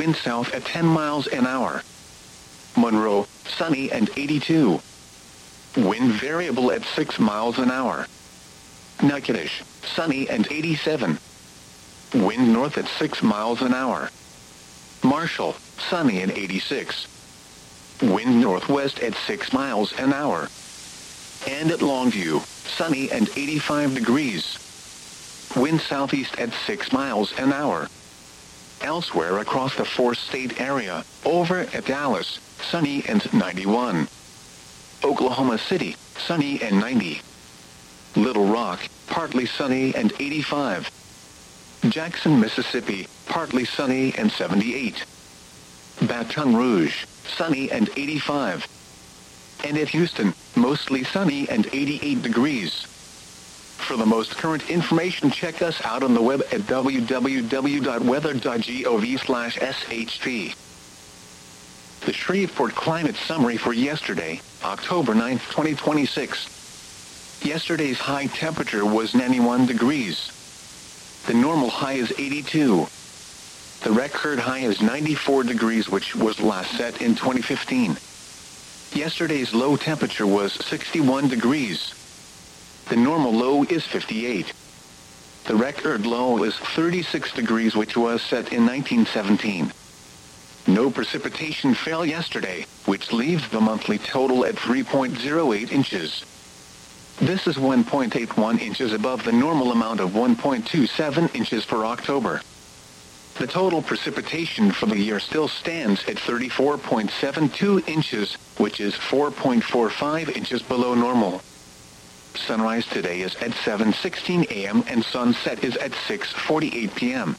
wind south at 10 miles an hour. Monroe, sunny and 82. Wind variable at 6 miles an hour. Natchitoches, sunny and 87. Wind north at 6 miles an hour. Marshall, sunny and 86. Wind northwest at 6 miles an hour. And at Longview, sunny and 85 degrees. Wind southeast at 6 miles an hour. Elsewhere across the four-state area, over at Dallas, sunny and 91. Oklahoma City, sunny and 90. Little Rock, partly sunny and 85. Jackson, Mississippi, partly sunny and 78. Baton Rouge, sunny and 85. And at Houston, mostly sunny and 88 degrees. For the most current information, check us out on the web at www.weather.gov/SHP. The Shreveport Climate Summary for yesterday, October 9, 2026. Yesterday's high temperature was 91 degrees. The normal high is 82. The record high is 94 degrees, which was last set in 2015. Yesterday's low temperature was 61 degrees. The normal low is 58. The record low is 36 degrees, which was set in 1917. No precipitation fell yesterday, which leaves the monthly total at 3.08 inches. This is 1.81 inches above the normal amount of 1.27 inches for October. The total precipitation for the year still stands at 34.72 inches, which is 4.45 inches below normal. Sunrise today is at 7:16 a.m. and sunset is at 6:48 p.m.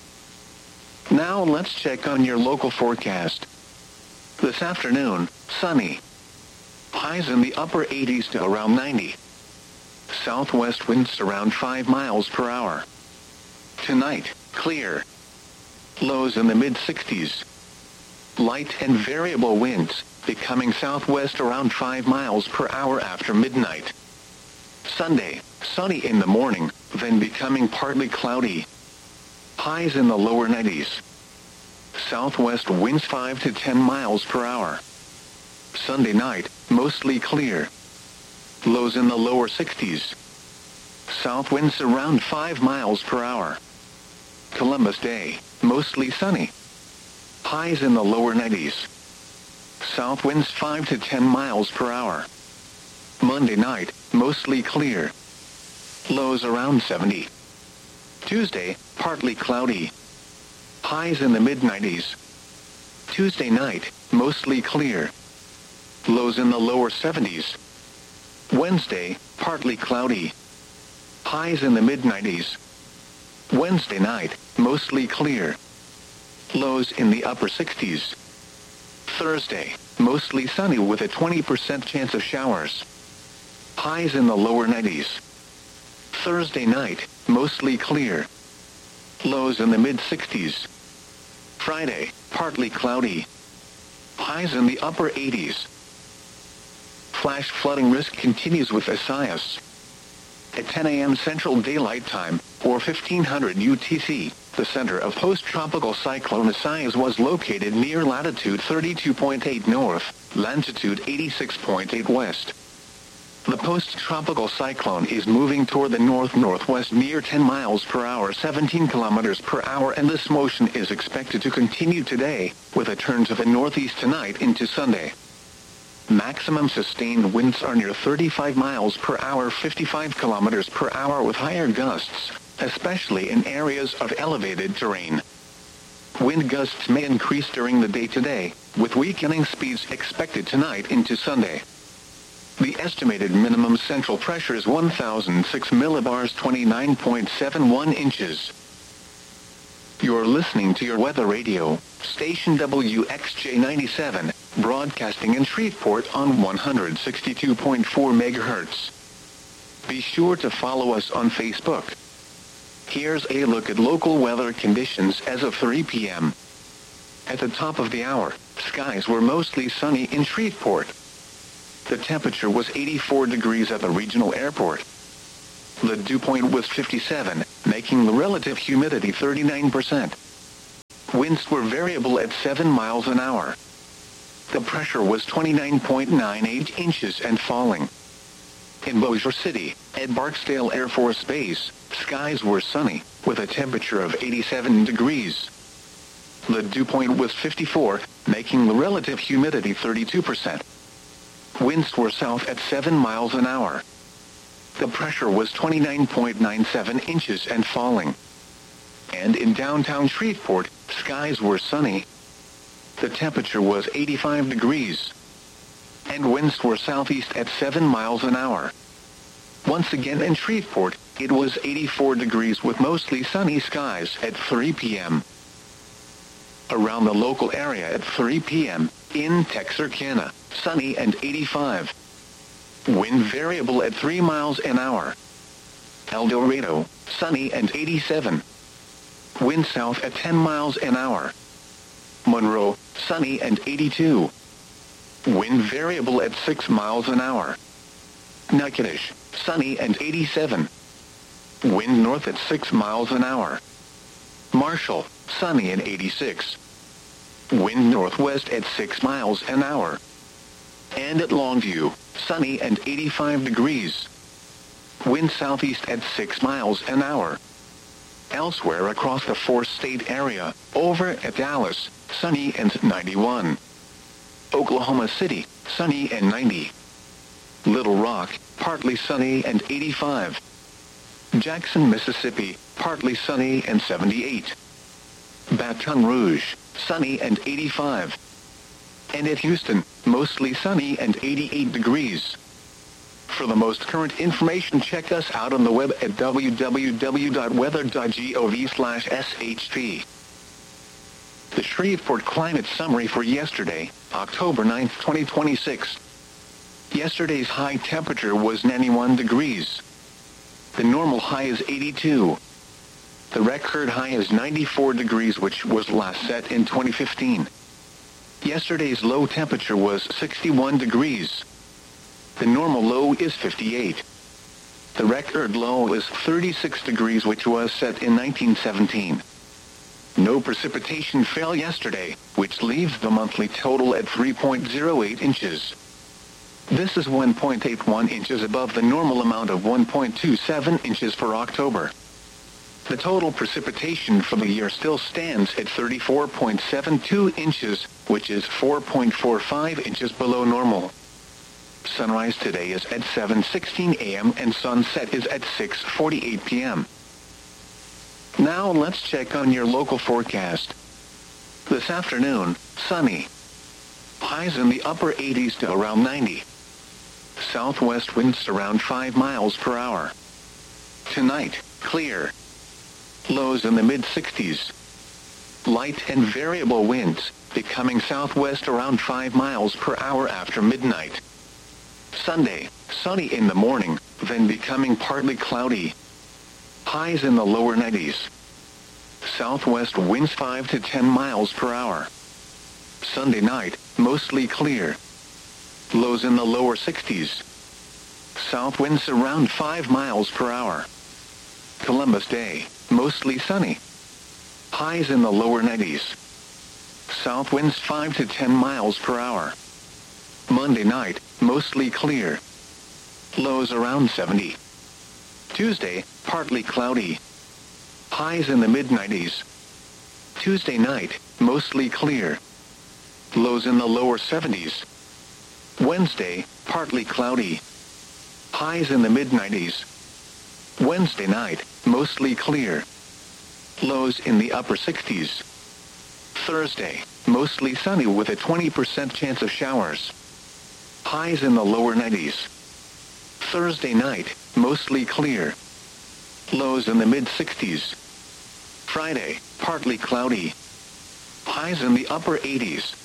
Now let's check on your local forecast. This afternoon, sunny. Highs in the upper 80s to around 90. Southwest winds around 5 miles per hour. Tonight, clear. Lows in the mid-60s. Light and variable winds, becoming southwest around 5 miles per hour after midnight. Sunday, sunny in the morning, then becoming partly cloudy. Highs in the lower 90s. Southwest winds 5 to 10 miles per hour. Sunday night, mostly clear. Lows in the lower 60s. South winds around 5 miles per hour. Columbus Day, mostly sunny. Highs in the lower 90s. South winds 5 to 10 miles per hour. Monday night, mostly clear. Lows around 70. Tuesday, partly cloudy. Highs in the mid-90s. Tuesday night, mostly clear. Lows in the lower 70s. Wednesday, partly cloudy. Highs in the mid-90s. Wednesday night, mostly clear. Lows in the upper 60s. Thursday, mostly sunny with a 20% chance of showers. Highs in the lower 90s. Thursday night, mostly clear. Lows in the mid-60s. Friday, partly cloudy. Highs in the upper 80s. Flash flooding risk continues with Isaias. At 10 a.m. Central Daylight Time, or 1500 UTC, the center of post-tropical cyclone Isaias was located near latitude 32.8 north, longitude 86.8 west. The post-tropical cyclone is moving toward the north-northwest near 10 miles per hour, 17 kilometers per hour, and this motion is expected to continue today, with a turn to the northeast tonight into Sunday. Maximum sustained winds are near 35 miles per hour, 55 kilometers per hour, with higher gusts, especially in areas of elevated terrain. Wind gusts may increase during the day today, with weakening speeds expected tonight into Sunday. The estimated minimum central pressure is 1,006 millibars, 29.71 inches. You're listening to your weather radio, station WXJ 97, broadcasting in Shreveport on 162.4 megahertz. Be sure to follow us on Facebook. Here's a look at local weather conditions as of 3 p.m. At the top of the hour, skies were mostly sunny in Shreveport. The temperature was 84 degrees at the regional airport. The dew point was 57, making the relative humidity 39%. Winds were variable at 7 miles an hour. The pressure was 29.98 inches and falling. In Bossier City, at Barksdale Air Force Base, skies were sunny, with a temperature of 87 degrees. The dew point was 54, making the relative humidity 32%. Winds were south at 7 miles an hour. The pressure was 29.97 inches and falling. And in downtown Shreveport, skies were sunny. The temperature was 85 degrees. And winds were southeast at 7 miles an hour. Once again in Shreveport, it was 84 degrees with mostly sunny skies at 3 p.m. Around the local area at 3 p.m., in Texarkana, sunny and 85. Wind variable at 3 miles an hour. El Dorado, sunny and 87. Wind south at 10 miles an hour. Monroe, sunny and 82. Wind variable at 6 miles an hour. Natchitoches, sunny and 87. Wind north at 6 miles an hour. Marshall, sunny and 86. Wind northwest at 6 miles an hour. And at Longview, sunny and 85 degrees. Wind southeast at 6 miles an hour. Elsewhere across the four-state area, over at Dallas, sunny and 91. Oklahoma City, sunny and 90. Little Rock, partly sunny and 85. Jackson, Mississippi, partly sunny and 78. Baton Rouge, sunny and 85. And at Houston, mostly sunny and 88 degrees. For the most current information, check us out on the web at www.weather.gov/SHP. The Shreveport Climate Summary for yesterday, October 9, 2026. Yesterday's high temperature was 91 degrees. The normal high is 82. The record high is 94 degrees, which was last set in 2015. Yesterday's low temperature was 61 degrees. The normal low is 58. The record low is 36 degrees, which was set in 1917. No precipitation fell yesterday, which leaves the monthly total at 3.08 inches. This is 1.81 inches above the normal amount of 1.27 inches for October. The total precipitation for the year still stands at 34.72 inches, which is 4.45 inches below normal. Sunrise today is at 7:16 a.m. and sunset is at 6:48 p.m. Now let's check on your local forecast. This afternoon, sunny. Highs in the upper 80s to around 90. Southwest winds around 5 miles per hour. Tonight, clear. Lows in the mid-60s. Light and variable winds, becoming southwest around 5 miles per hour after midnight. Sunday, sunny in the morning, then becoming partly cloudy. Highs in the lower 90s. Southwest winds 5 to 10 miles per hour. Sunday night, mostly clear. Lows in the lower 60s. South winds around 5 miles per hour. Columbus Day, mostly sunny. Highs in the lower 90s. South winds 5 to 10 miles per hour. Monday night, mostly clear. Lows around 70. Tuesday, partly cloudy. Highs in the mid-90s. Tuesday night, mostly clear. Lows in the lower 70s. Wednesday, partly cloudy. Highs in the mid-90s. Wednesday night, mostly clear. Lows in the upper 60s. Thursday, mostly sunny with a 20% chance of showers. Highs in the lower 90s. Thursday night, mostly clear. Lows in the mid-60s. Friday, partly cloudy. Highs in the upper 80s.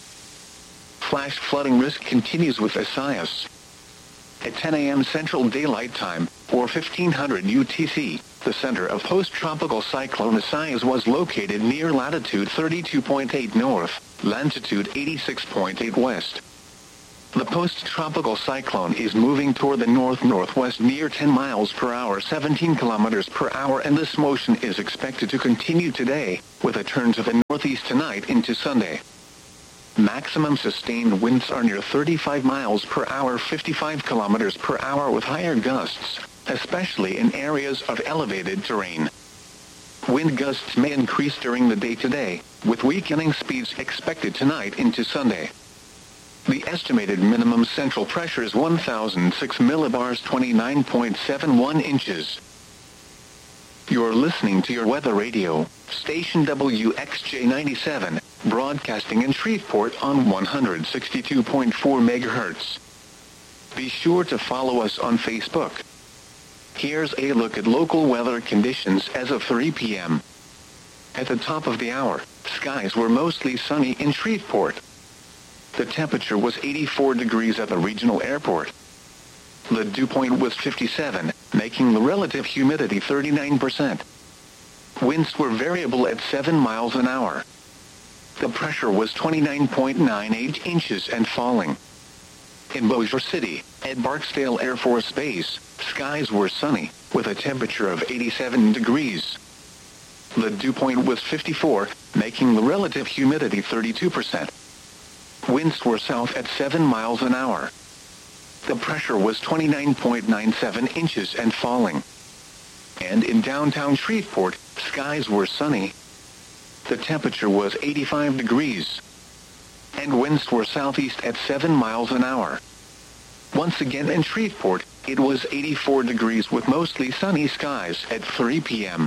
Flash flooding risk continues with Isaias. At 10 a.m. Central Daylight Time, or 1500 UTC, the center of post-tropical cyclone Isaias was located near latitude 32.8 north, longitude 86.8 west. The post-tropical cyclone is moving toward the north-northwest near 10 miles per hour, 17 kilometers per hour, and this motion is expected to continue today, with a turn to the northeast tonight into Sunday. Maximum sustained winds are near 35 miles per hour, 55 kilometers per hour, with higher gusts, especially in areas of elevated terrain. Wind gusts may increase during the day today, with weakening speeds expected tonight into Sunday. The estimated minimum central pressure is 1,006 millibars, 29.71 inches. You're listening to your weather radio, station WXJ97, broadcasting in Shreveport on 162.4 megahertz. Be sure to follow us on Facebook. Here's a look at local weather conditions as of 3 p.m. At the top of the hour, skies were mostly sunny in Shreveport. The temperature was 84 degrees at the regional airport. The dew point was 57, making the relative humidity 39%. Winds were variable at 7 miles an hour. The pressure was 29.98 inches and falling. In Bossier City, at Barksdale Air Force Base, skies were sunny, with a temperature of 87 degrees. The dew point was 54, making the relative humidity 32%. Winds were south at 7 miles an hour. The pressure was 29.97 inches and falling. And in downtown Shreveport, skies were sunny. The temperature was 85 degrees. And winds were southeast at 7 miles an hour. Once again in Shreveport, it was 84 degrees with mostly sunny skies at 3 p.m.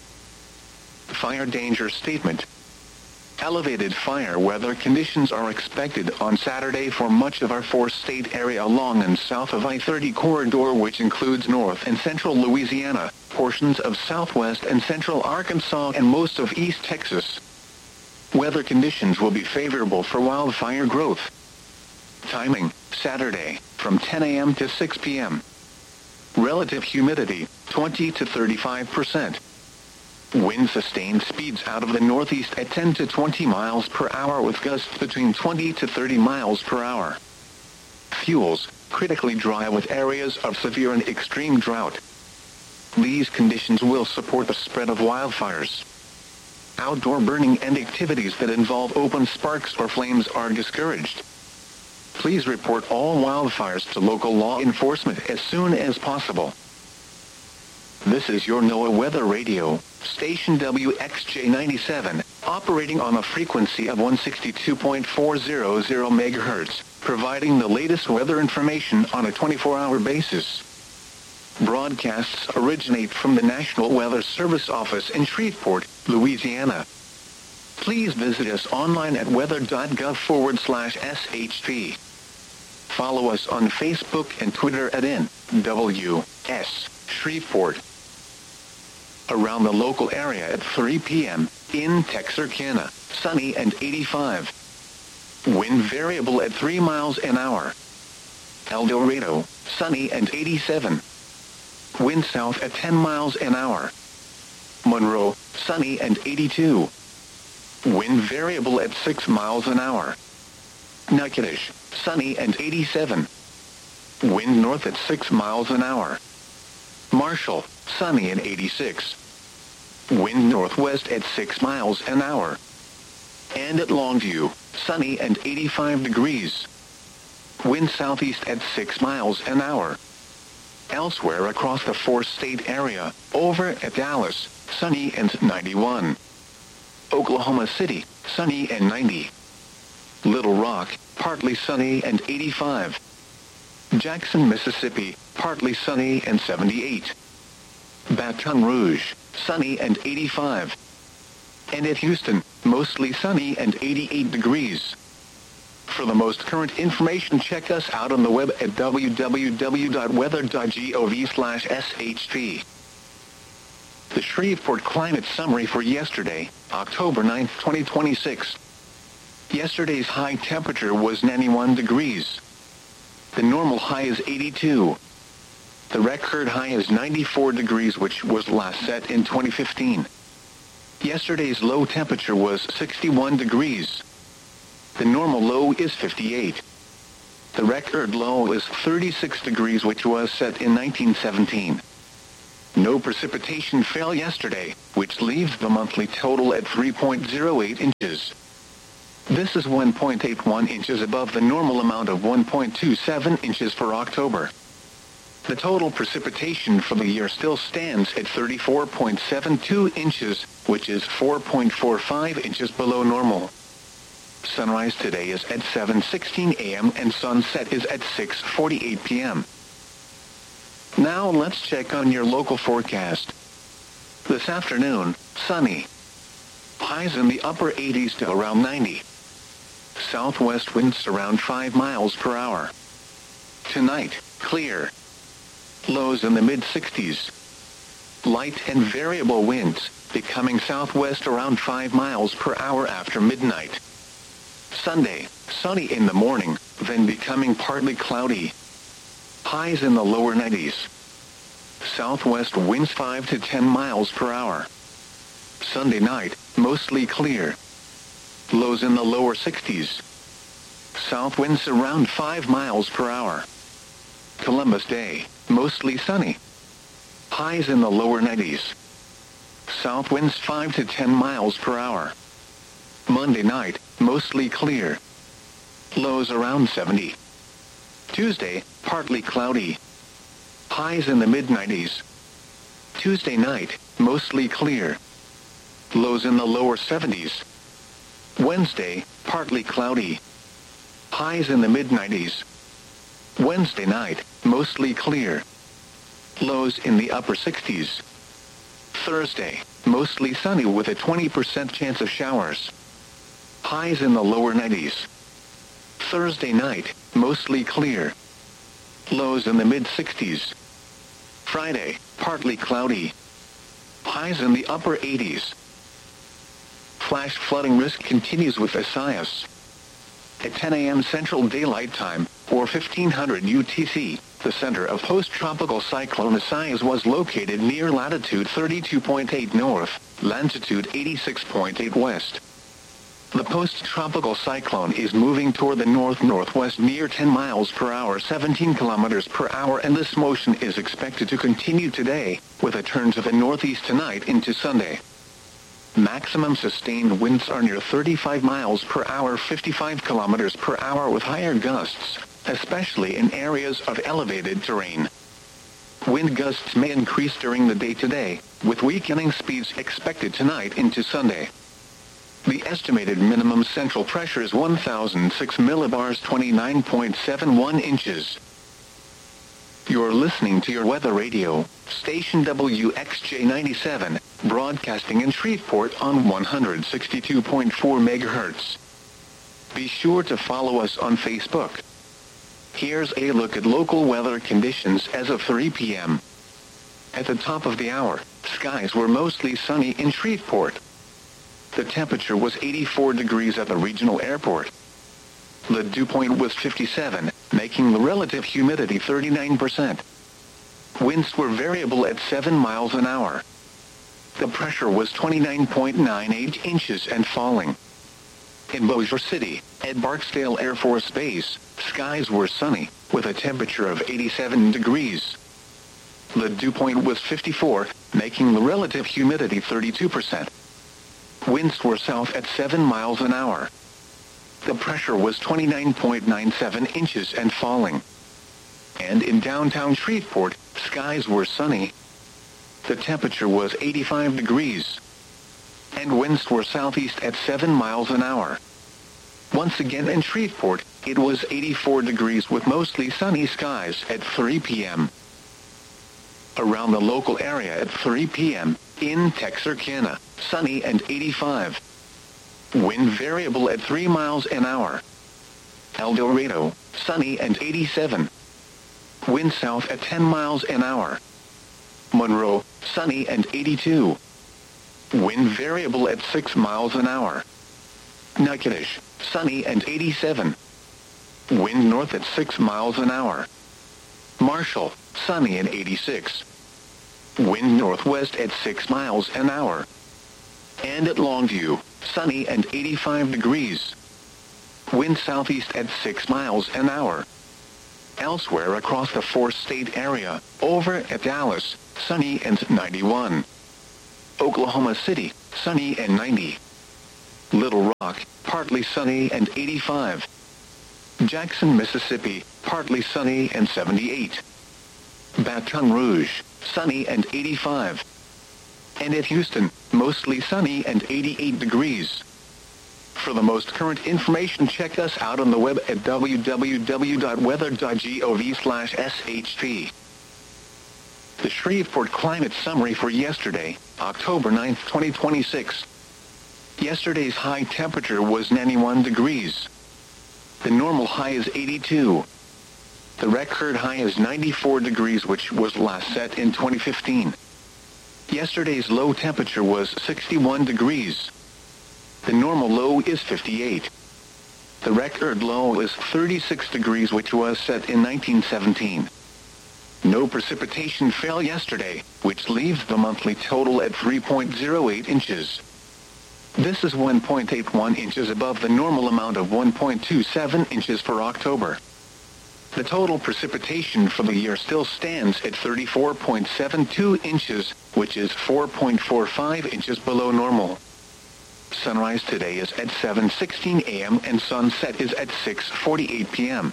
Fire danger statement. Elevated fire weather conditions are expected on Saturday for much of our four-state area along and south of I-30 corridor, which includes north and central Louisiana, portions of southwest and central Arkansas, and most of East Texas. Weather conditions will be favorable for wildfire growth. Timing, Saturday, from 10 a.m. to 6 p.m. Relative humidity, 20 to 35%. Wind sustained speeds out of the northeast at 10 to 20 miles per hour with gusts between 20 to 30 miles per hour. Fuels, critically dry with areas of severe and extreme drought. These conditions will support the spread of wildfires. Outdoor burning and activities that involve open sparks or flames are discouraged. Please report all wildfires to local law enforcement as soon as possible. This is your NOAA Weather Radio, station WXJ97, operating on a frequency of 162.400 MHz, providing the latest weather information on a 24-hour basis. Broadcasts originate from the National Weather Service office in Shreveport, Louisiana. Please visit us online at weather.gov/SHP. Follow us on Facebook and Twitter at NWS Shreveport. Around the local area at 3 p.m., in Texarkana, sunny and 85. Wind variable at 3 miles an hour. El Dorado, sunny and 87. Wind south at 10 miles an hour. Monroe, sunny and 82. Wind variable at 6 miles an hour. Natchitoches, sunny and 87. Wind north at 6 miles an hour. Marshall, sunny and 86. Wind northwest at 6 miles an hour. And at Longview, sunny and 85 degrees. Wind southeast at 6 miles an hour. Elsewhere across the four-state area, over at Dallas, sunny and 91. Oklahoma City, sunny and 90. Little Rock, partly sunny and 85. Jackson, Mississippi, partly sunny and 78. Baton Rouge, sunny and 85. And at Houston, mostly sunny and 88 degrees. For the most current information, check us out on the web at www.weather.gov/SHP. The Shreveport Climate Summary for yesterday, October 9, 2026. Yesterday's high temperature was 91 degrees. The normal high is 82. The record high is 94 degrees, which was last set in 2015. Yesterday's low temperature was 61 degrees. The normal low is 58. The record low is 36 degrees, which was set in 1917. No precipitation fell yesterday, which leaves the monthly total at 3.08 inches. This is 1.81 inches above the normal amount of 1.27 inches for October. The total precipitation for the year still stands at 34.72 inches, which is 4.45 inches below normal. Sunrise today is at 7:16 a.m. and sunset is at 6:48 p.m. Now let's check on your local forecast. This afternoon, sunny. Highs in the upper 80s to around 90. Southwest winds around 5 miles per hour. Tonight, clear. Lows in the mid-60s. Light and variable winds, becoming southwest around 5 miles per hour after midnight. Sunday, sunny in the morning, then becoming partly cloudy. Highs in the lower 90s. Southwest winds 5 to 10 miles per hour. Sunday night, mostly clear. Lows in the lower 60s. South winds around 5 miles per hour. Columbus Day, mostly sunny. Highs in the lower 90s. South winds 5 to 10 miles per hour. Monday night, mostly clear. Lows around 70. Tuesday, partly cloudy. Highs in the mid-90s. Tuesday night, mostly clear. Lows in the lower 70s. Wednesday, partly cloudy. Highs in the mid-90s. Wednesday night, mostly clear. Lows in the upper 60s. Thursday, mostly sunny with a 20% chance of showers. Highs in the lower 90s. Thursday night, mostly clear. Lows in the mid-60s. Friday, partly cloudy. Highs in the upper 80s. Flash flooding risk continues with Isaias. At 10 a.m. Central Daylight Time, or 1500 UTC, the center of post-tropical cyclone Isaias was located near latitude 32.8 north, longitude 86.8 west. The post-tropical cyclone is moving toward the north-northwest near 10 miles per hour, 17 kilometers per hour, and this motion is expected to continue today, with a turn to the northeast tonight into Sunday. Maximum sustained winds are near 35 miles per hour, 55 kilometers per hour, with higher gusts, especially in areas of elevated terrain. Wind gusts may increase during the day today, with weakening speeds expected tonight into Sunday. The estimated minimum central pressure is 1,006 millibars, 29.71 inches. You're listening to your weather radio, station WXJ 97, broadcasting in Shreveport on 162.4 MHz. Be sure to follow us on Facebook. Here's a look at local weather conditions as of 3 p.m. At the top of the hour, skies were mostly sunny in Shreveport. The temperature was 84 degrees at the regional airport. The dew point was 57, making the relative humidity 39%. Winds were variable at 7 miles an hour. The pressure was 29.98 inches and falling. In Bossier City, at Barksdale Air Force Base, skies were sunny, with a temperature of 87 degrees. The dew point was 54, making the relative humidity 32%. Winds were south at 7 miles an hour. The pressure was 29.97 inches and falling. And in downtown Shreveport, skies were sunny. The temperature was 85 degrees. And winds were southeast at 7 miles an hour. Once again in Shreveport, it was 84 degrees with mostly sunny skies at 3 p.m. Around the local area at 3 p.m., in Texarkana, sunny and 85. Wind variable at 3 miles an hour. El Dorado, sunny and 87. Wind south at 10 miles an hour. Monroe, sunny and 82. Wind variable at 6 miles an hour. Natchitoches, sunny and 87. Wind north at 6 miles an hour. Marshall, sunny and 86. Wind northwest at 6 miles an hour. And at Longview, sunny and 85 degrees. Wind southeast at 6 miles an hour. Elsewhere across the four-state area, over at Dallas, sunny and 91. Oklahoma City, sunny and 90. Little Rock, partly sunny and 85. Jackson, Mississippi, partly sunny and 78. Baton Rouge, sunny and 85. And at Houston, mostly sunny and 88 degrees. For the most current information, check us out on the web at www.weather.gov/SHP. The Shreveport Climate Summary for yesterday, October 9, 2026. Yesterday's high temperature was 91 degrees. The normal high is 82. The record high is 94 degrees, which was last set in 2015. Yesterday's low temperature was 61 degrees. The normal low is 58. The record low is 36 degrees, which was set in 1917. No precipitation fell yesterday, which leaves the monthly total at 3.08 inches. This is 1.81 inches above the normal amount of 1.27 inches for October. The total precipitation for the year still stands at 34.72 inches, which is 4.45 inches below normal. Sunrise today is at 7:16 a.m. and sunset is at 6:48 p.m.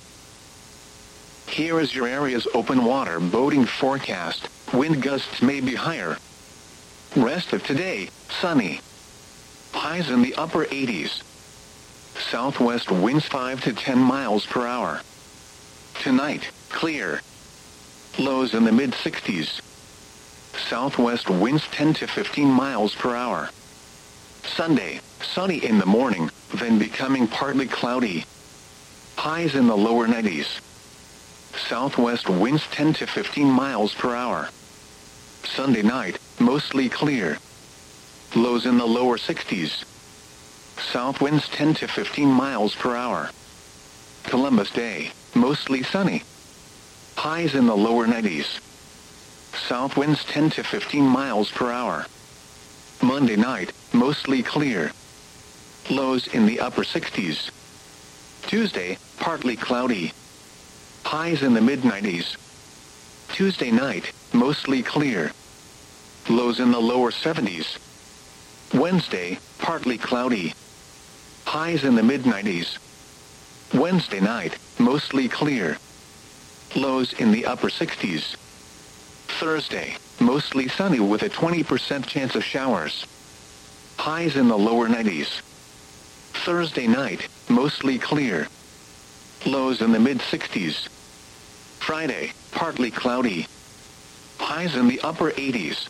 Here is your area's open water boating forecast. Wind gusts may be higher. Rest of today, sunny. Highs in the upper 80s. Southwest winds 5 to 10 miles per hour. Tonight, clear. Lows in the mid-60s. Southwest winds 10 to 15 miles per hour. Sunday, sunny in the morning, then becoming partly cloudy. Highs in the lower 90s. Southwest winds 10 to 15 miles per hour. Sunday night, mostly clear. Lows in the lower 60s. South winds 10 to 15 miles per hour. Columbus Day, mostly sunny. Highs in the lower 90s. South winds 10 to 15 miles per hour. Monday night, mostly clear. Lows in the upper 60s. Tuesday, partly cloudy. Highs in the mid-90s. Tuesday night, mostly clear. Lows in the lower 70s. Wednesday, partly cloudy. Highs in the mid-90s. Wednesday night, mostly clear. Lows in the upper 60s. Thursday, mostly sunny with a 20% chance of showers. Highs in the lower 90s. Thursday night, mostly clear. Lows in the mid-60s. Friday, partly cloudy. Highs in the upper 80s.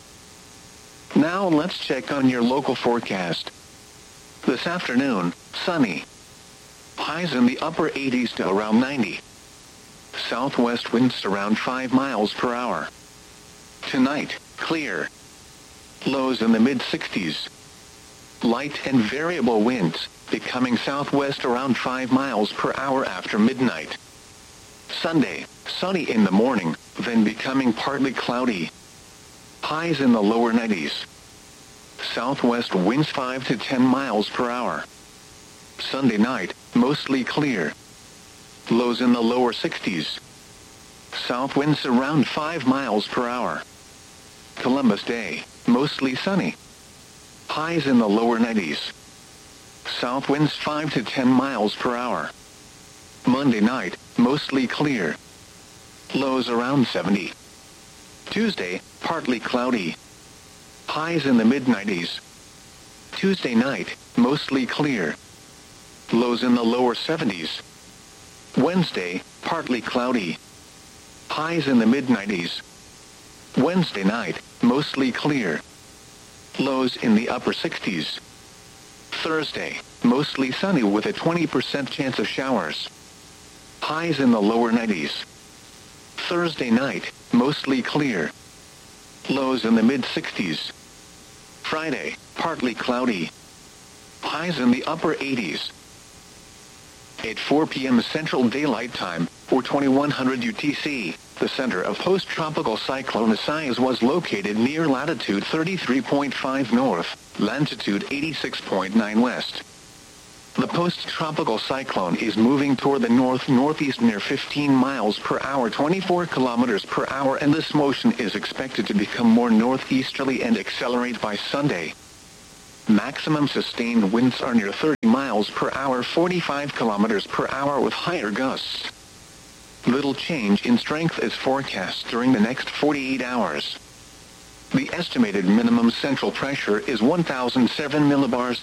Now let's check on your local forecast. This afternoon, sunny. Highs in the upper 80s to around 90. Southwest winds around 5 miles per hour. Tonight, clear. Lows in the mid-60s. Light and variable winds, becoming southwest around 5 miles per hour after midnight. Sunday, sunny in the morning, then becoming partly cloudy. Highs in the lower 90s. Southwest winds 5 to 10 miles per hour. Sunday night, mostly clear. Lows in the lower 60s. South winds around 5 miles per hour. Columbus Day, mostly sunny. Highs in the lower 90s. South winds 5 to 10 miles per hour. Monday night, mostly clear. Lows around 70. Tuesday, partly cloudy. Highs in the mid-90s. Tuesday night, mostly clear. Lows in the lower 70s. Wednesday, partly cloudy. Highs in the mid-90s. Wednesday night, mostly clear. Lows in the upper 60s. Thursday, mostly sunny with a 20% chance of showers. Highs in the lower 90s. Thursday night, mostly clear. Lows in the mid-60s. Friday, partly cloudy. Highs in the upper 80s. At 4 p.m. Central Daylight Time, or 2100 UTC, the center of post-tropical cyclone Isaias was located near latitude 33.5 north, longitude 86.9 west. The post-tropical cyclone is moving toward the north-northeast near 15 miles per hour, 24 kilometers per hour, and this motion is expected to become more northeasterly and accelerate by Sunday. Maximum sustained winds are near 30 miles per hour, 45 kilometers per hour with higher gusts. Little change in strength is forecast during the next 48 hours. The estimated minimum central pressure is 1,007 millibars,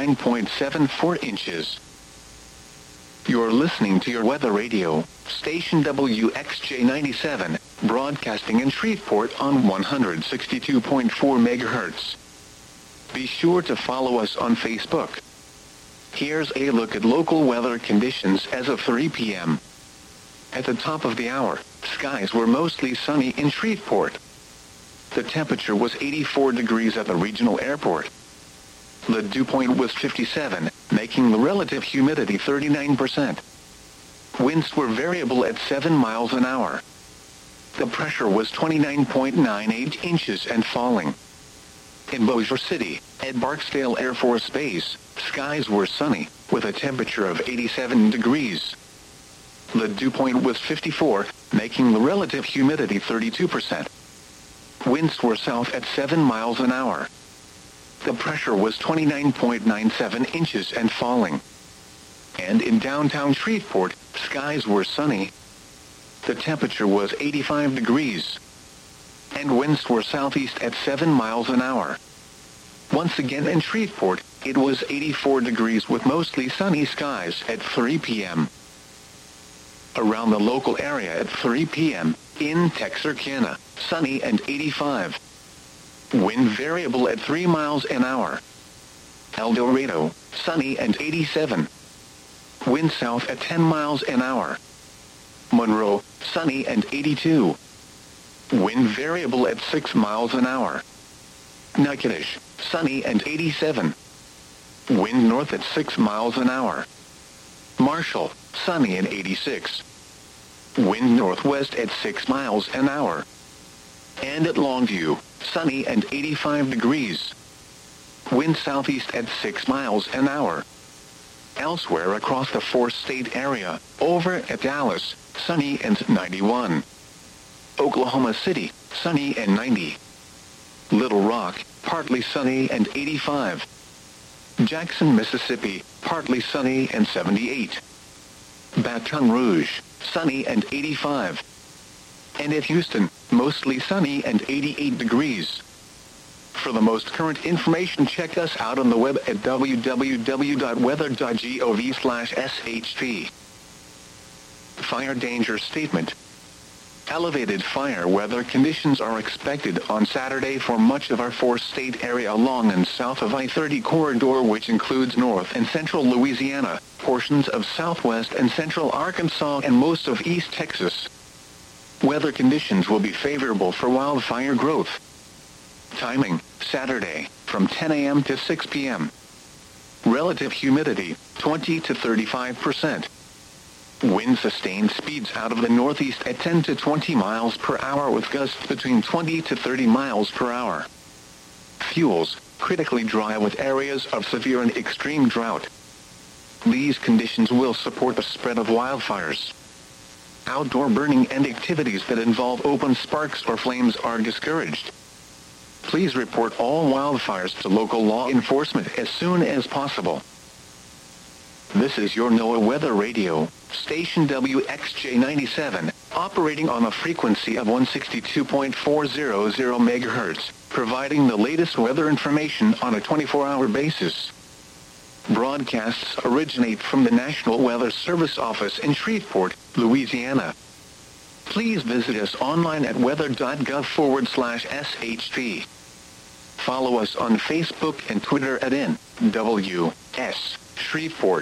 29.74 inches. You're listening to your weather radio, station WXJ97, broadcasting in Shreveport on 162.4 megahertz. Be sure to follow us on Facebook. Here's a look at local weather conditions as of 3 p.m. At the top of the hour, skies were mostly sunny in Shreveport. The temperature was 84 degrees at the regional airport. The dew point was 57, making the relative humidity 39%. Winds were variable at 7 miles an hour. The pressure was 29.98 inches and falling. In Bossier City, at Barksdale Air Force Base, skies were sunny, with a temperature of 87 degrees. The dew point was 54, making the relative humidity 32%. Winds were south at 7 miles an hour. The pressure was 29.97 inches and falling. And in downtown Shreveport, skies were sunny. The temperature was 85 degrees. And winds were southeast at 7 miles an hour. Once again in Shreveport, it was 84 degrees with mostly sunny skies at 3 p.m. Around the local area at 3 p.m., in Texarkana, sunny and 85. Wind variable at 3 miles an hour. El Dorado, sunny and 87. Wind south at 10 miles an hour. Monroe, sunny and 82. Wind variable at 6 miles an hour. Natchitoches, sunny and 87. Wind north at 6 miles an hour. Marshall, sunny and 86. Wind northwest at 6 miles an hour. And at Longview, sunny and 85 degrees. Wind southeast at 6 miles an hour. Elsewhere across the four-state area, over at Dallas, sunny and 91. Oklahoma City, sunny and 90. Little Rock, partly sunny and 85. Jackson, Mississippi, partly sunny and 78. Baton Rouge, sunny and 85. And at Houston, mostly sunny and 88 degrees. For the most current information, check us out on the web at www.weather.gov/SHP. Fire danger statement. Elevated fire weather conditions are expected on Saturday for much of our four-state area along and south of I-30 corridor, which includes north and central Louisiana, portions of southwest and central Arkansas, and most of East Texas. Weather conditions will be favorable for wildfire growth. Timing, Saturday, from 10 a.m. to 6 p.m. Relative humidity, 20 to 35%. Wind sustained speeds out of the northeast at 10 to 20 miles per hour with gusts between 20 to 30 miles per hour. Fuels, critically dry with areas of severe and extreme drought. These conditions will support the spread of wildfires. Outdoor burning and activities that involve open sparks or flames are discouraged. Please report all wildfires to local law enforcement as soon as possible. This is your NOAA Weather Radio, station WXJ97, operating on a frequency of 162.400 MHz, providing the latest weather information on a 24-hour basis. Broadcasts originate from the National Weather Service office in Shreveport, Louisiana. Please visit us online at weather.gov/SHP. Follow us on Facebook and Twitter at NWS Shreveport.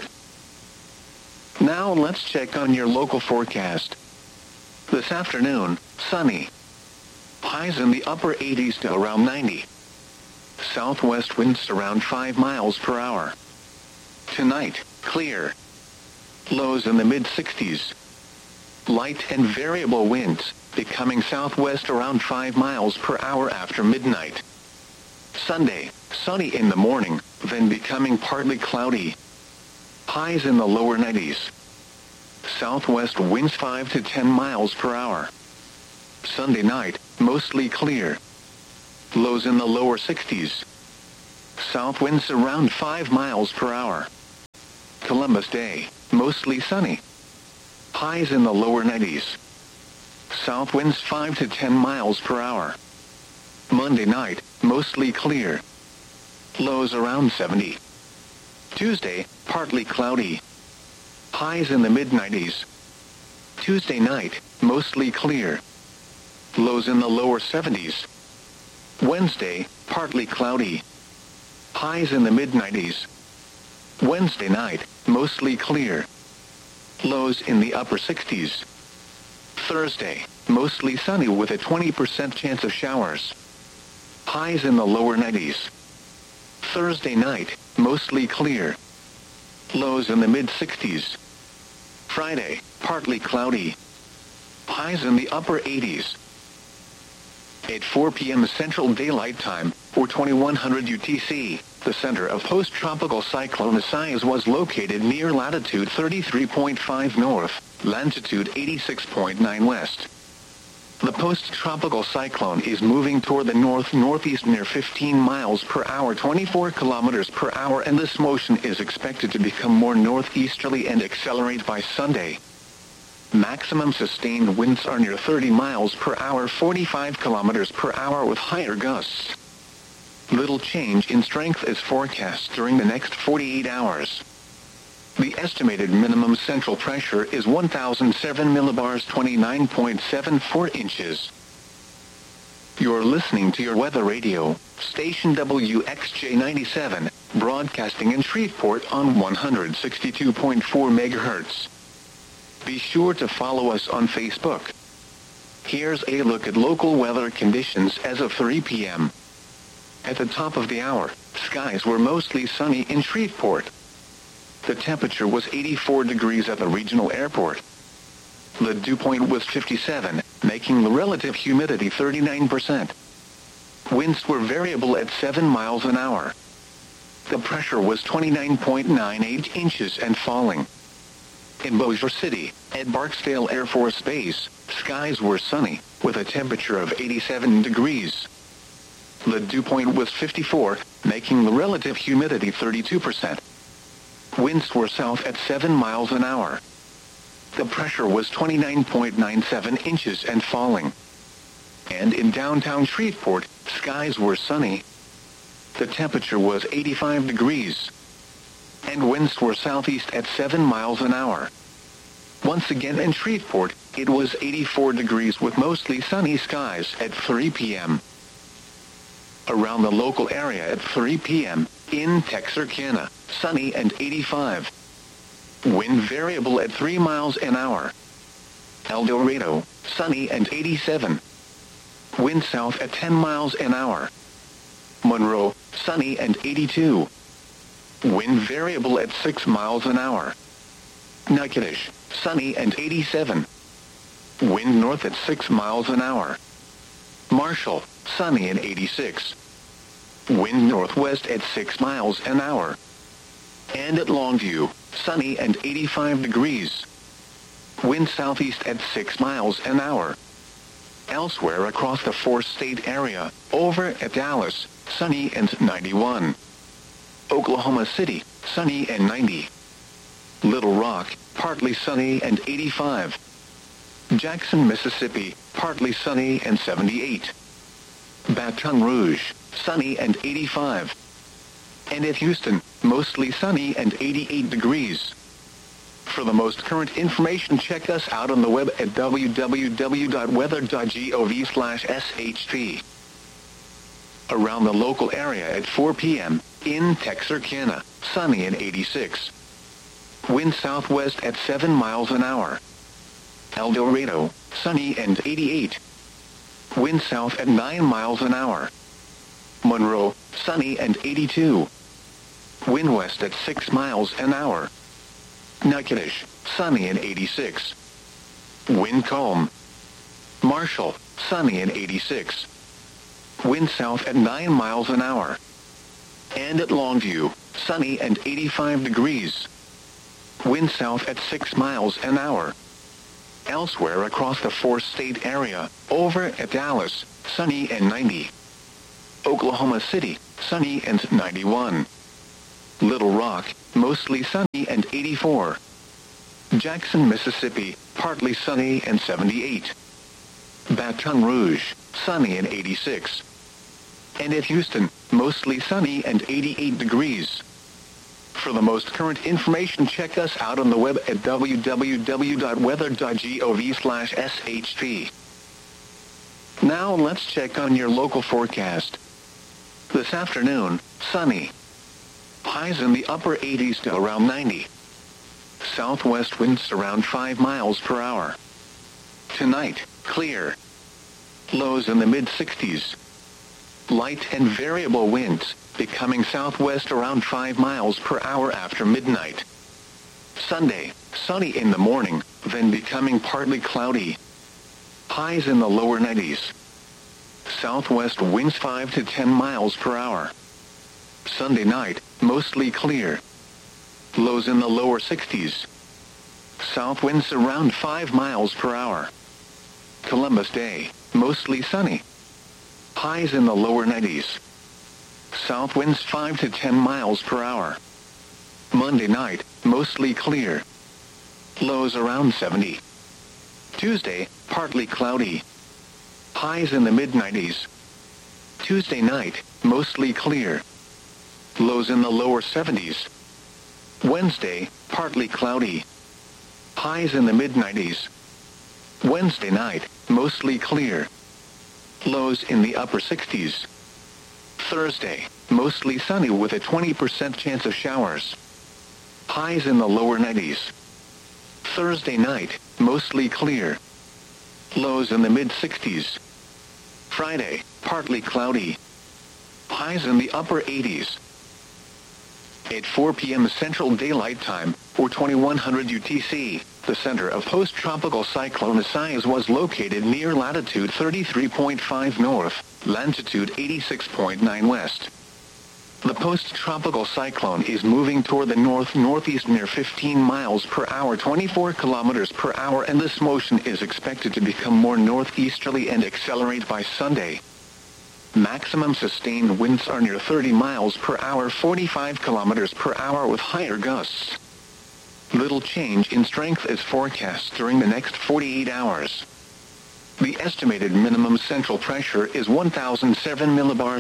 Now let's check on your local forecast. This afternoon, sunny. Highs in the upper 80s to around 90. Southwest winds around 5 miles per hour. Tonight, clear. Lows in the mid-60s. Light and variable winds, becoming southwest around 5 miles per hour after midnight. Sunday, sunny in the morning, then becoming partly cloudy. highs in the lower 90s. Southwest winds 5 to 10 miles per hour. Sunday night, mostly clear. Lows in the lower 60s. South winds around 5 miles per hour. Columbus Day, mostly sunny. Highs in the lower 90s. South winds 5 to 10 miles per hour. Monday night, mostly clear. Lows around 70. Tuesday, partly cloudy. Highs in the mid-90s. Tuesday night, mostly clear. Lows in the lower 70s. Wednesday, partly cloudy. Highs in the mid-90s. Wednesday night, mostly clear. Lows in the upper 60s. Thursday, mostly sunny with a 20% chance of showers. Highs in the lower 90s. Thursday night, mostly clear. Lows in the mid-60s. Friday, partly cloudy. Highs in the upper 80s. At 4 p.m. Central Daylight Time, or 2100 UTC, the center of post-tropical cyclone Isaias was located near latitude 33.5 north, longitude 86.9 west. The post-tropical cyclone is moving toward the north-northeast near 15 miles per hour, 24 kilometers per hour, and this motion is expected to become more northeasterly and accelerate by Sunday. Maximum sustained winds are near 30 miles per hour, 45 kilometers per hour with higher gusts. Little change in strength is forecast during the next 48 hours. The estimated minimum central pressure is 1,007 millibars, 29.74 inches. You're listening to your weather radio, station WXJ97, broadcasting in Shreveport on 162.4 megahertz. Be sure to follow us on Facebook. Here's a look at local weather conditions as of 3 p.m. At the top of the hour, skies were mostly sunny in Shreveport. The temperature was 84 degrees at the regional airport. The dew point was 57, making the relative humidity 39%. Winds were variable at 7 miles an hour. The pressure was 29.98 inches and falling. In Bossier City, at Barksdale Air Force Base, skies were sunny, with a temperature of 87 degrees. The dew point was 54, making the relative humidity 32%. Winds were south at 7 miles an hour. The pressure was 29.97 inches and falling. And in downtown Shreveport, skies were sunny. The temperature was 85 degrees. And winds were southeast at 7 miles an hour. Once again in Shreveport, it was 84 degrees with mostly sunny skies at 3 p.m. Around the local area at 3 p.m., in Texarkana, sunny and 85. Wind variable at 3 miles an hour. El Dorado, sunny and 87. Wind south at 10 miles an hour. Monroe, sunny and 82. Wind variable at 6 miles an hour. Natchitoches, sunny and 87. Wind north at 6 miles an hour. Marshall, sunny and 86. Wind northwest at 6 miles an hour. And at Longview, sunny and 85 degrees. Wind southeast at 6 miles an hour. Elsewhere across the four-state area, over at Dallas, sunny and 91. Oklahoma City, sunny and 90. Little Rock, partly sunny and 85. Jackson, Mississippi, partly sunny and 78. Baton Rouge, sunny and 85. And at Houston, mostly sunny and 88 degrees. For the most current information, check us out on the web at www.weather.gov/SHP. Around the local area at 4 p.m., in Texarkana, sunny and 86. Wind southwest at 7 miles an hour. El Dorado, sunny and 88. Wind south at 9 miles an hour. Monroe, sunny and 82. Wind west at 6 miles an hour. Natchitoches, sunny and 86. Wind calm. Marshall, sunny and 86. Wind south at 9 miles an hour. And at Longview, sunny and 85 degrees. wind south at 6 miles an hour. Elsewhere across the four-state area, over at Dallas, sunny and 90. Oklahoma City, sunny and 91. Little Rock, mostly sunny and 84. Jackson, Mississippi, partly sunny and 78. Baton Rouge, sunny and 86. And at Houston, mostly sunny and 88 degrees. For the most current information, check us out on the web at www.weather.gov/sht. Now let's check on your local forecast. This afternoon, sunny. Highs in the upper 80s to around 90. Southwest winds around 5 miles per hour. Tonight, clear. Lows in the mid-60s. Light and variable winds, becoming southwest around 5 miles per hour after midnight. Sunday, sunny in the morning, then becoming partly cloudy. Highs in the lower 90s. Southwest winds 5 to 10 miles per hour. Sunday night, mostly clear. Lows in the lower 60s. South winds around 5 miles per hour. Columbus Day, mostly sunny. Highs in the lower 90s. South winds 5 to 10 miles per hour. Monday night, mostly clear. Lows around 70. Tuesday, partly cloudy. Highs in the mid-90s. Tuesday night, mostly clear. Lows in the lower 70s. Wednesday, partly cloudy. Highs in the mid-90s. Wednesday night, mostly clear. Lows in the upper 60s. Thursday, mostly sunny with a 20% chance of showers. Highs in the lower 90s. Thursday night, mostly clear. Lows in the mid-60s. Friday, partly cloudy. Highs in the upper 80s. At 4 p.m. Central Daylight Time, or 2100 UTC, the center of post-tropical cyclone Isaias was located near latitude 33.5 north, longitude 86.9 west. The post-tropical cyclone is moving toward the north-northeast near 15 miles per hour, 24 kilometers per hour, and this motion is expected to become more northeasterly and accelerate by Sunday. Maximum sustained winds are near 30 miles per hour, 45 kilometers per hour with higher gusts. Little change in strength is forecast during the next 48 hours. The estimated minimum central pressure is 1,007 millibars,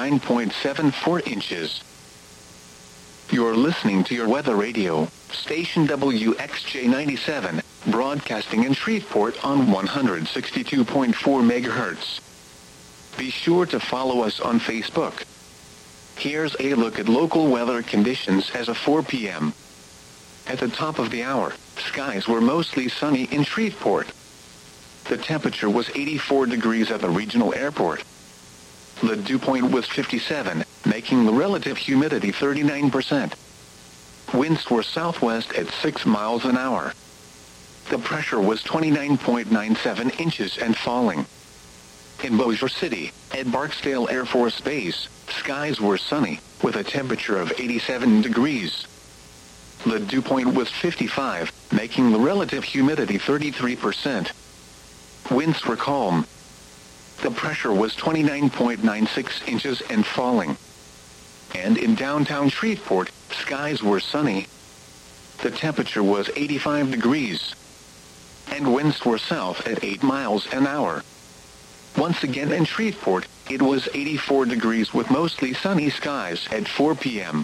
29.74 inches. You're listening to your weather radio, station WXJ97, broadcasting in Shreveport on 162.4 megahertz. Be sure to follow us on Facebook. Here's a look at local weather conditions as of 4 p.m. At the top of the hour, skies were mostly sunny in Shreveport. The temperature was 84 degrees at the regional airport. The dew point was 57, making the relative humidity 39%. Winds were southwest at 6 miles an hour. The pressure was 29.97 inches and falling. In Bossier City, at Barksdale Air Force Base, skies were sunny, with a temperature of 87 degrees. The dew point was 55, making the relative humidity 33%. Winds were calm. The pressure was 29.96 inches and falling. And in downtown Shreveport, skies were sunny. The temperature was 85 degrees. And winds were south at 8 miles an hour. Once again in Shreveport, it was 84 degrees with mostly sunny skies at 4 p.m.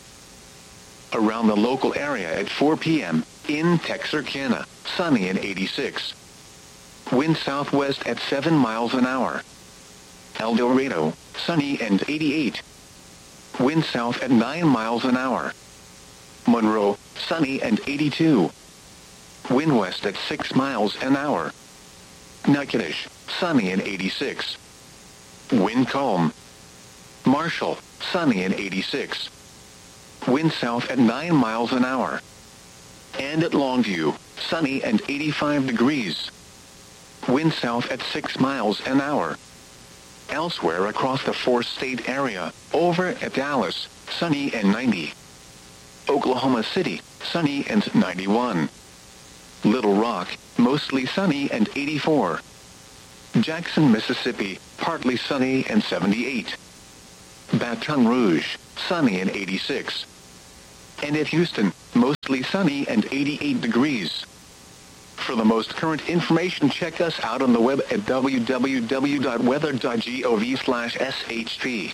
Around the local area at 4 p.m., in Texarkana, sunny and 86. Wind southwest at 7 miles an hour. El Dorado, sunny and 88. Wind south at 9 miles an hour. Monroe, sunny and 82. Wind west at 6 miles an hour. Natchitoches, sunny and 86. Wind calm. Marshall, sunny and 86. Wind south at 9 miles an hour. And at Longview, sunny and 85 degrees. Wind south at 6 miles an hour. Elsewhere across the four-state area, over at Dallas, sunny and 90. Oklahoma City, sunny and 91. Little Rock, mostly sunny and 84. Jackson, Mississippi, partly sunny and 78. Baton Rouge, sunny and 86. And at Houston, mostly sunny and 88 degrees. For the most current information, check us out on the web at www.weather.gov/SHP.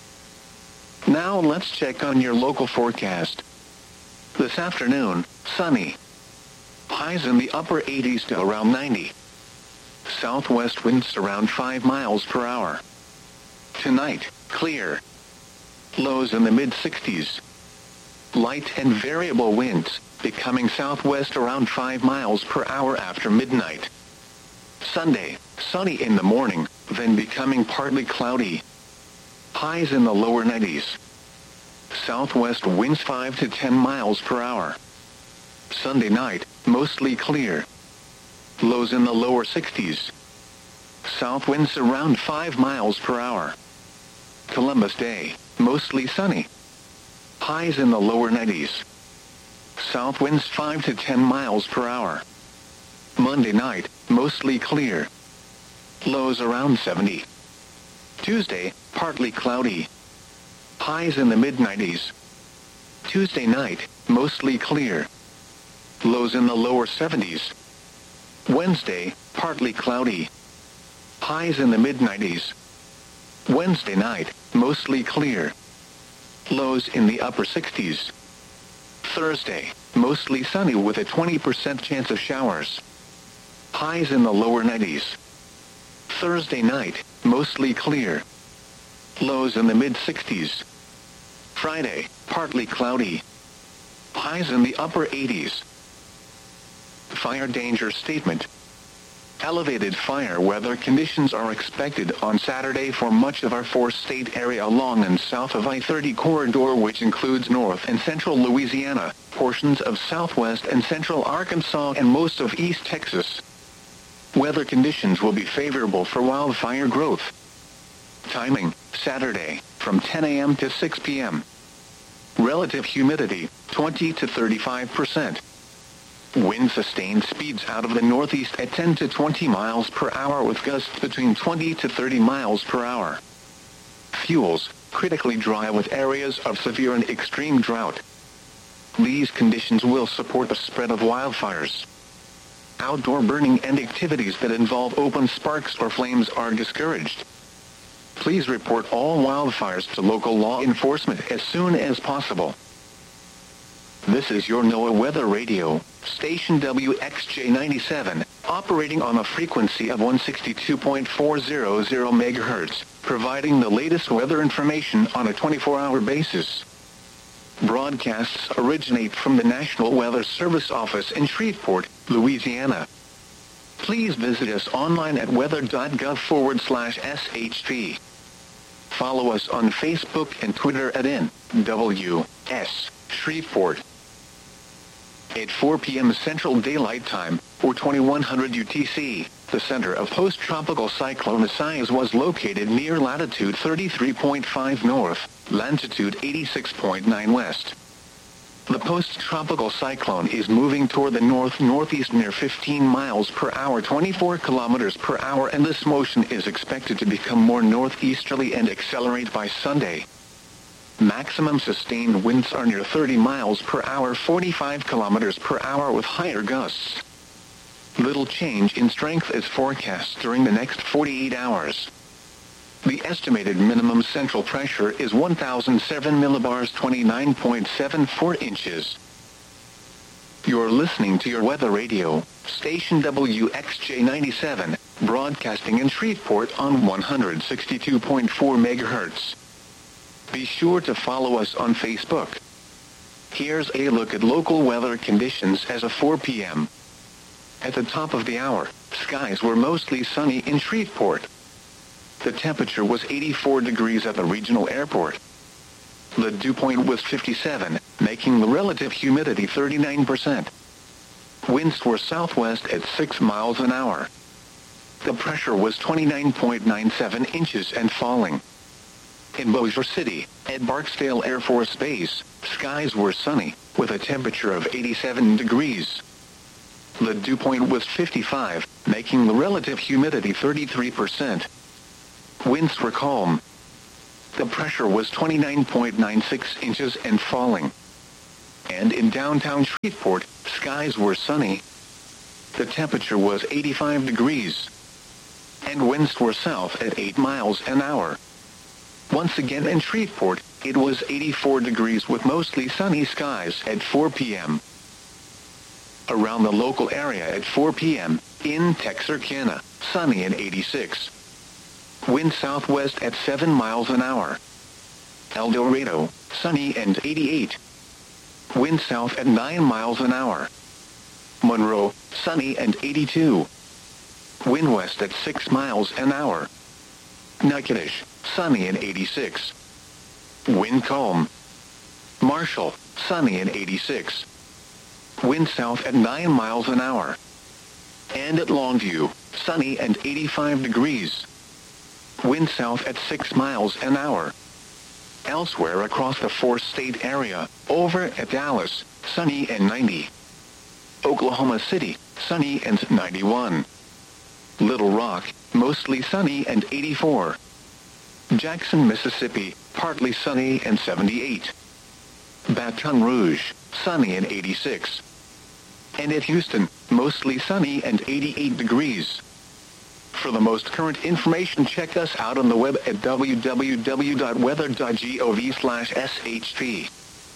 Now let's check on your local forecast. This afternoon, sunny. Highs in the upper 80s to around 90. Southwest winds around 5 miles per hour. Tonight, clear. Lows in the mid-60s. Light and variable winds, becoming southwest around 5 miles per hour after midnight. Sunday, sunny in the morning, then becoming partly cloudy. Highs in the lower 90s. Southwest winds 5 to 10 miles per hour. Sunday night, mostly clear. Lows in the lower 60s. South winds around 5 miles per hour. Columbus Day, mostly sunny. Highs in the lower 90s. South winds 5 to 10 miles per hour. Monday night, mostly clear. Lows around 70. Tuesday, partly cloudy. Highs in the mid-90s. Tuesday night, mostly clear. Lows in the lower 70s. Wednesday, partly cloudy. Highs in the mid-90s. Wednesday night, mostly clear. Lows in the upper 60s. Thursday, mostly sunny with a 20% chance of showers. Highs in the lower 90s. Thursday night, mostly clear. Lows in the mid-60s. Friday, partly cloudy. Highs in the upper 80s. Fire danger statement. Elevated fire weather conditions are expected on Saturday for much of our four-state area along and south of I-30 corridor, which includes north and central Louisiana, portions of southwest and central Arkansas, and most of East Texas. Weather conditions will be favorable for wildfire growth. Timing, Saturday, from 10 a.m. to 6 p.m. Relative humidity, 20 to 35%. Wind sustained speeds out of the northeast at 10 to 20 miles per hour with gusts between 20 to 30 miles per hour. Fuels, critically dry with areas of severe and extreme drought. These conditions will support the spread of wildfires. Outdoor burning and activities that involve open sparks or flames are discouraged. Please report all wildfires to local law enforcement as soon as possible. This is your NOAA Weather Radio, station WXJ97, operating on a frequency of 162.400 MHz, providing the latest weather information on a 24-hour basis. Broadcasts originate from the National Weather Service office in Shreveport, Louisiana. Please visit us online at weather.gov/SHP. Follow us on Facebook and Twitter at NWS Shreveport. At 4 p.m. Central Daylight Time, or 2100 UTC, the center of post-tropical cyclone Isaias was located near latitude 33.5 north, longitude 86.9 west. The post-tropical cyclone is moving toward the north-northeast near 15 miles per hour, 24 kilometers per hour, and this motion is expected to become more northeasterly and accelerate by Sunday. Maximum sustained winds are near 30 miles per hour, 45 kilometers per hour with higher gusts. Little change in strength is forecast during the next 48 hours. The estimated minimum central pressure is 1,007 millibars, 29.74 inches. You're listening to your weather radio, station WXJ97, broadcasting in Shreveport on 162.4 megahertz. Be sure to follow us on Facebook. Here's a look at local weather conditions as of 4 p.m. At the top of the hour, skies were mostly sunny in Shreveport. The temperature was 84 degrees at the regional airport. The dew point was 57, making the relative humidity 39%. Winds were southwest at 6 miles an hour. The pressure was 29.97 inches and falling. In Bossier City, at Barksdale Air Force Base, skies were sunny, with a temperature of 87 degrees. The dew point was 55, making the relative humidity 33%. Winds were calm. The pressure was 29.96 inches and falling. And in downtown Shreveport, skies were sunny. The temperature was 85 degrees. And winds were south at 8 miles an hour. Once again in Shreveport, it was 84 degrees with mostly sunny skies at 4 p.m. Around the local area at 4 p.m., in Texarkana, sunny and 86. Wind southwest at 7 miles an hour. El Dorado, sunny and 88. Wind south at 9 miles an hour. Monroe, sunny and 82. Wind west at 6 miles an hour. Natchitoches, sunny and 86. Wind calm. Marshall, sunny and 86. Wind south at 9 miles an hour. And at Longview, sunny and 85 degrees. Wind south at 6 miles an hour. Elsewhere across the four-state area, over at Dallas, sunny and 90. Oklahoma City, sunny and 91. Little Rock, mostly sunny and 84. Jackson, Mississippi, partly sunny and 78. Baton Rouge, sunny and 86. And at Houston, mostly sunny and 88 degrees. For the most current information, check us out on the web at www.weather.gov/SHP.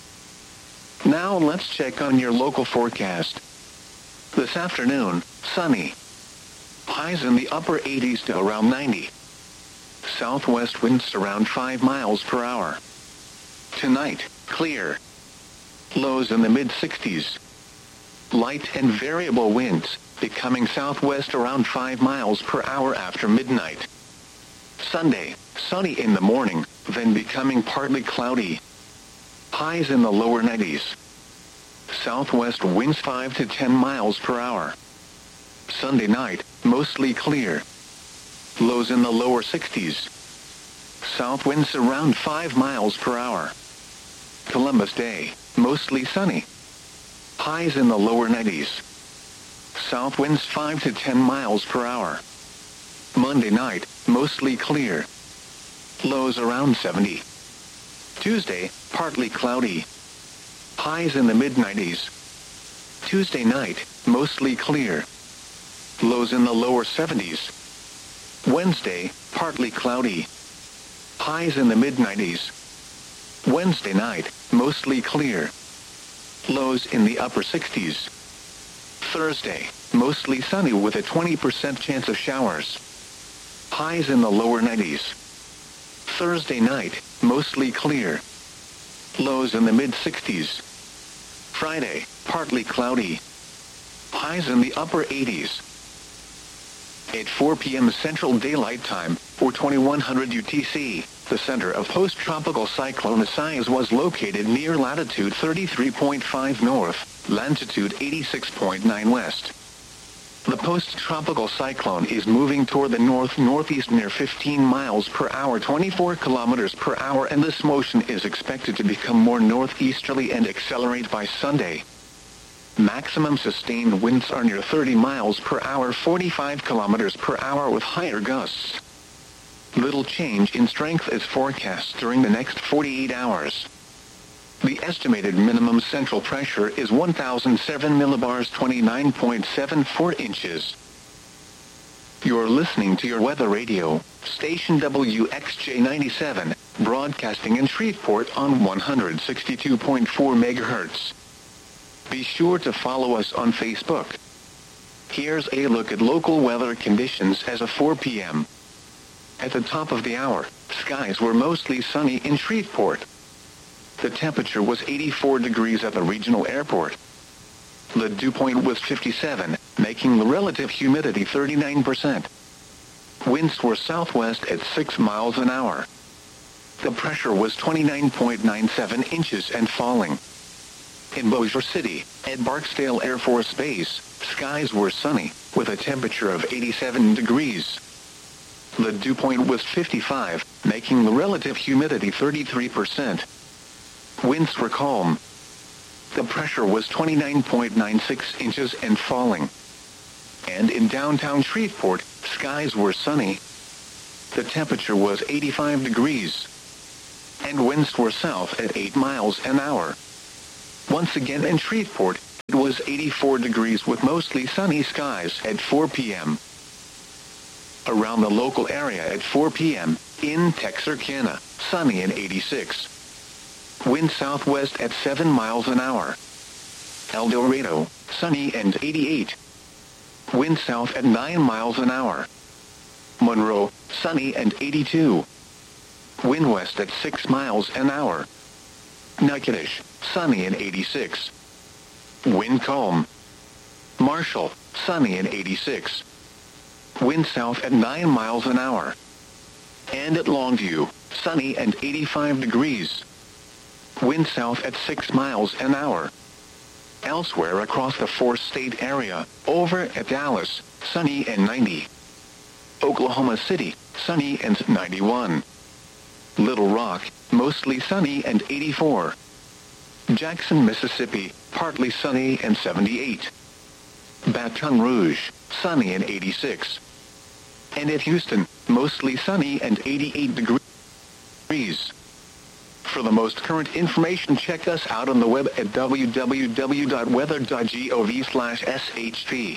Now let's check on your local forecast. This afternoon, sunny. Highs in the upper 80s to around 90. Southwest winds around 5 miles per hour. Tonight, clear. Lows in the mid-60s. Light and variable winds, becoming southwest around 5 miles per hour after midnight. Sunday, sunny in the morning, then becoming partly cloudy. Highs in the lower 90s. Southwest winds 5 to 10 miles per hour. Sunday night, mostly clear. Lows in the lower 60s. South winds around 5 miles per hour. Columbus Day, mostly sunny. Highs in the lower 90s. South winds 5 to 10 miles per hour. Monday night, mostly clear. Lows around 70. Tuesday, partly cloudy. Highs in the mid-90s. Tuesday night, mostly clear. Lows in the lower 70s. Wednesday, partly cloudy. Highs in the mid-90s. Wednesday night, mostly clear. Lows in the upper 60s. Thursday, mostly sunny with a 20% chance of showers. Highs in the lower 90s. Thursday night, mostly clear. Lows in the mid-60s. Friday, partly cloudy. Highs in the upper 80s. At 4 p.m. Central Daylight Time, or 2100 UTC, the center of post-tropical cyclone Isaias was located near latitude 33.5 north, longitude 86.9 west. The post-tropical cyclone is moving toward the north-northeast near 15 miles per hour, 24 kilometers per hour, and this motion is expected to become more northeasterly and accelerate by Sunday. Maximum sustained winds are near 30 miles per hour, 45 kilometers per hour with higher gusts. Little change in strength is forecast during the next 48 hours. The estimated minimum central pressure is 1,007 millibars, 29.74 inches. You're listening to your weather radio, station WXJ97, broadcasting in Shreveport on 162.4 megahertz. Be sure to follow us on Facebook. Here's a look at local weather conditions as of 4 p.m. At the top of the hour, skies were mostly sunny in Shreveport. The temperature was 84 degrees at the regional airport. The dew point was 57, making the relative humidity 39%. Winds were southwest at 6 miles an hour. The pressure was 29.97 inches and falling. In Bossier City, at Barksdale Air Force Base, skies were sunny, with a temperature of 87 degrees. The dew point was 55, making the relative humidity 33%. Winds were calm. The pressure was 29.96 inches and falling. And in downtown Shreveport, skies were sunny. The temperature was 85 degrees. And winds were south at 8 miles an hour. Once again in Shreveport, it was 84 degrees with mostly sunny skies at 4 p.m. Around the local area at 4 p.m., in Texarkana, sunny and 86. Wind southwest at 7 miles an hour. El Dorado, sunny and 88. Wind south at 9 miles an hour. Monroe, sunny and 82. Wind west at 6 miles an hour. Natchitoches, sunny and 86. Wind calm. Marshall, sunny and 86. Wind south at 9 miles an hour. And at Longview, sunny and 85 degrees. Wind south at 6 miles an hour. Elsewhere across the four-state area, over at Dallas, sunny and 90. Oklahoma City, sunny and 91. Little Rock, mostly sunny and 84. Jackson, Mississippi, partly sunny and 78. Baton Rouge, sunny and 86. And at Houston, mostly sunny and 88 degrees. For the most current information, check us out on the web at www.weather.gov/SHP.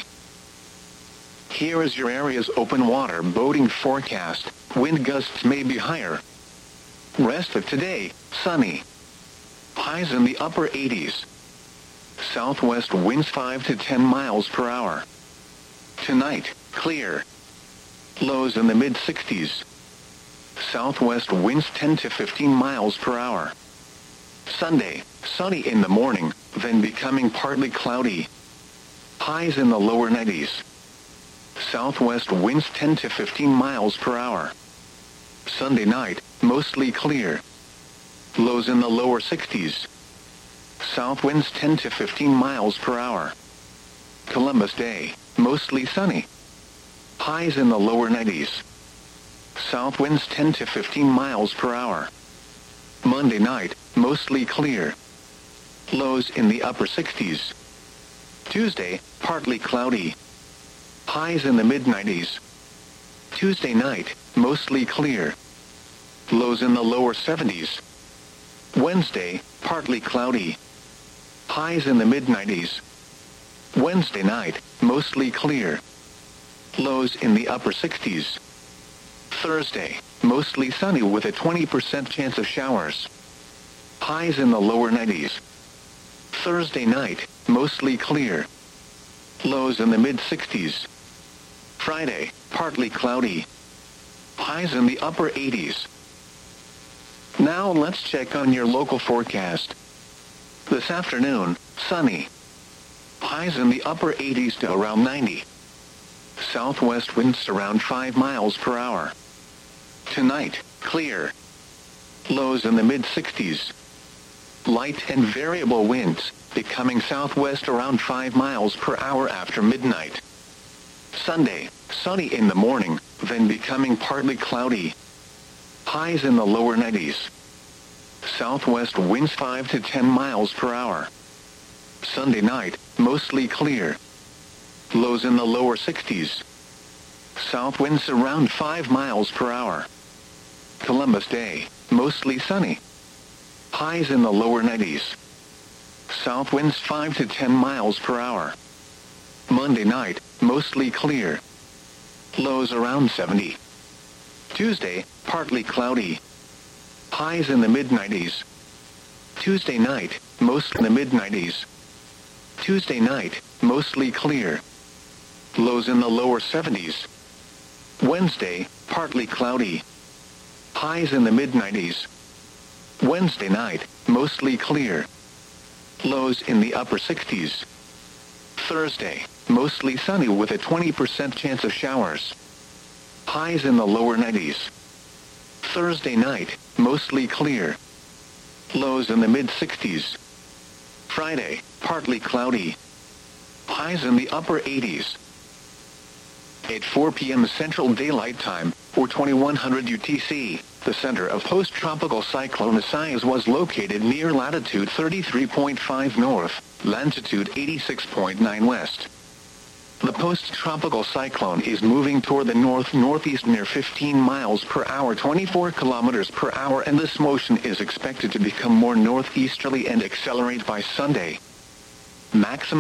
Here is your area's open water boating forecast. Wind gusts may be higher. Rest of today, sunny. Highs in the upper 80s. Southwest winds 5 to 10 miles per hour. Tonight, clear. Lows in the mid-60s. Southwest winds 10 to 15 miles per hour. Sunday, sunny in the morning, then becoming partly cloudy. Highs in the lower 90s. Southwest winds 10 to 15 miles per hour. Sunday night, mostly clear. Lows in the lower 60s. South winds 10 to 15 miles per hour. Columbus Day, mostly sunny. Highs in the lower 90s. South winds 10 to 15 miles per hour. Monday night, mostly clear. Lows in the upper 60s. Tuesday, partly cloudy. Highs in the mid-90s. Tuesday night, mostly clear. Lows in the lower 70s. Wednesday, partly cloudy. Highs in the mid-90s. Wednesday night, mostly clear. Lows in the upper 60s. Thursday, mostly sunny with a 20% chance of showers. Highs in the lower 90s. Thursday night, mostly clear. Lows in the mid-60s. Friday, partly cloudy. Highs in the upper 80s. Now let's check on your local forecast. This afternoon, sunny. Highs in the upper 80s to around 90. Southwest winds around 5 miles per hour. Tonight, clear. Lows in the mid-60s. Light and variable winds, becoming southwest around 5 miles per hour after midnight. Sunday, sunny in the morning, then becoming partly cloudy. Highs in the lower 90s. Southwest winds 5 to 10 miles per hour. Sunday night, mostly clear. Lows in the lower 60s. South winds around 5 miles per hour. Columbus Day, mostly sunny. Highs in the lower 90s. South winds 5 to 10 miles per hour. Monday night, mostly clear. Lows around 70. Tuesday, partly cloudy. Highs in the mid-90s. Tuesday night, mostly in the mid-90s. Tuesday night, mostly clear. Lows in the lower 70s. Wednesday, partly cloudy. Highs in the mid-90s. Wednesday night, mostly clear. Lows in the upper 60s. Thursday, mostly sunny with a 20% chance of showers. Highs in the lower 90s. Thursday night, mostly clear. Lows in the mid-60s. Friday, partly cloudy. Highs in the upper 80s. At 4 p.m. Central Daylight Time, or 2100 UTC, the center of post-tropical cyclone Isaias was located near latitude 33.5 north, longitude 86.9 west. The post-tropical cyclone is moving toward the north-northeast near 15 miles per hour, 24 kilometers per hour, and this motion is expected to become more northeasterly and accelerate by Sunday. Maximum